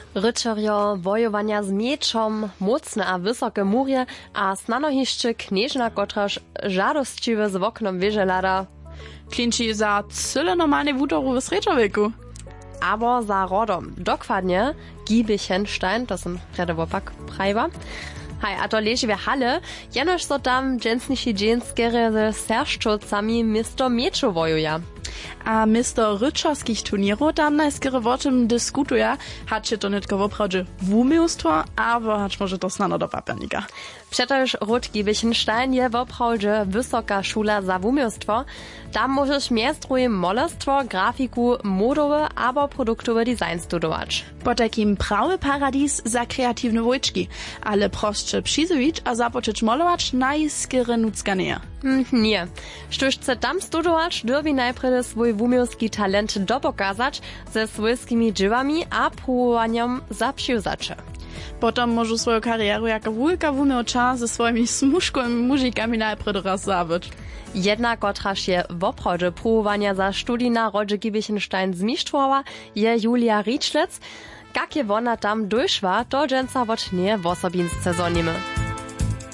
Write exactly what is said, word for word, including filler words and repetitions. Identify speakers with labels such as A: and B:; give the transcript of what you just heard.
A: Ryčerjo, wojowania z mieczom, mocne a wysokie mury, a snanohiszczy knieżna, kotraż żadościwy z oknom wieże lada.
B: Klinči za cyle normalnej wutoru w Srečowiku.
A: Aber za rodom. Dokładnie Giebichenstein, to są predowopak prajwa. Hej, a to leży w Halle, jenoż so tam dżęsniejsi dżęskere ze serszczocami misto mieczu wojuja.
B: A misto ryczarskich turnierów tam najskiery o czym dyskutuje, hacie to nie tylko w oprawdzie wumiostwo, aber hać może to snano do papiernika.
A: Przecież Rud Giebichenstein je w oprawdzie wysoka szula za wumiostwo. Tam możesz miastruj molerstwo, grafiku, modowe, albo produktowe design studować.
B: Po takim prawy paradis za kreatywne wojczki, ale prostsze przyzowić a zapocząć malować najskiery nuckanie.
A: Hm, nie. Sztuż chce tam studować, dobi najpierw swój wumiowski talent dopokazać ze swojskimi dziełami a próbowaniem za przyuzacze.
B: Potem może swoją karierę jako wujka wumiowcza ze swoimi smuszkowymi muzikami najpierw raz zawyć.
A: Jedna, kotraż je w oprawdzie próbowania za studii na Rodzie Giebichenstein zmistrzowa, je Julia Rietschlitz. Jak je ona tam doszła, to dżęca wot nie w osobinsce zonimy.